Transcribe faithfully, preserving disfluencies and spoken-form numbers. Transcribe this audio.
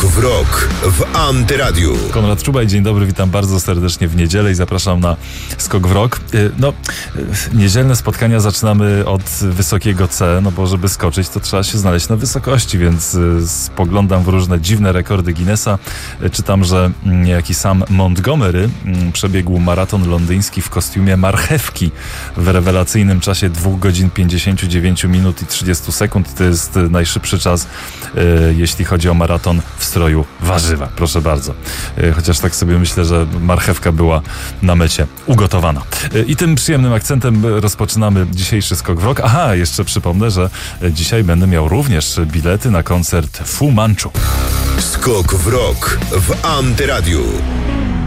Skok w rok w Antyradiu. Konrad Czubaj, dzień dobry, witam bardzo serdecznie w niedzielę i zapraszam na Skok w rok. No, niedzielne spotkania zaczynamy od wysokiego C, no bo żeby skoczyć, to trzeba się znaleźć na wysokości, więc spoglądam w różne dziwne rekordy Guinnessa. Czytam, że niejaki Sam Montgomery przebiegł maraton londyński w kostiumie marchewki w rewelacyjnym czasie dwa godziny pięćdziesiąt dziewięć minut i trzydzieści sekund. To jest najszybszy czas, jeśli chodzi o maraton w stroju warzywa. Proszę bardzo. Chociaż tak sobie myślę, że marchewka była na mecie ugotowana. I tym przyjemnym akcentem rozpoczynamy dzisiejszy Skok w rok. Aha, jeszcze przypomnę, że dzisiaj będę miał również bilety na koncert Fu Manchu. Skok w rok w Antyradiu.